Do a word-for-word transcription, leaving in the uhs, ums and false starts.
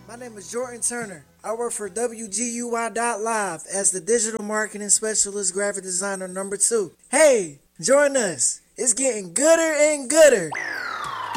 My name is Jordan Turner. I work for W G U I dot Live as the digital marketing specialist graphic designer number two. Hey, join us. It's getting gooder and gooder.